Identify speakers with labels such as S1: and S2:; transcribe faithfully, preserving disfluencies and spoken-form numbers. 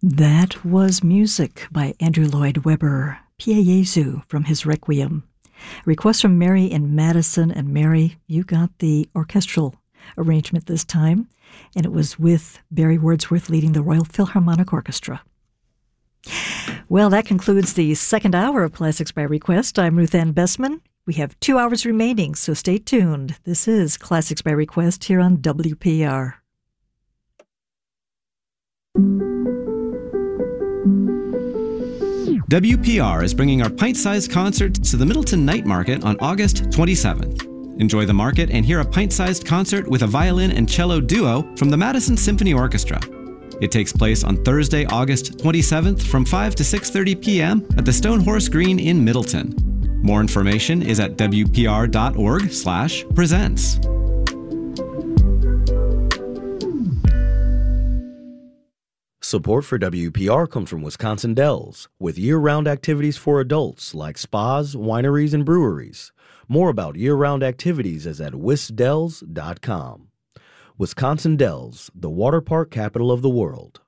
S1: That was music by Andrew Lloyd Webber, Pie Jesu from his Requiem. Request from Mary in Madison, and Mary, you got the orchestral arrangement this time, and it was with Barry Wordsworth leading the Royal Philharmonic Orchestra. Well, that concludes the second hour of Classics by Request. I'm Ruth Ann Bessman. We have two hours remaining, so stay tuned. This is Classics by Request here on W P R.
S2: W P R is bringing our pint-sized concert to the Middleton Night Market on August twenty-seventh. Enjoy the market and hear a pint-sized concert with a violin and cello duo from the Madison Symphony Orchestra. It takes place on Thursday, August twenty-seventh from five to six thirty p.m. at the Stone Horse Green in Middleton. More information is at w p r dot org slash presents.
S3: Support for W P R comes from Wisconsin Dells, with year-round activities for adults like spas, wineries, and breweries. More about year-round activities is at wisdells dot com. Wisconsin Dells, the water park capital of the world.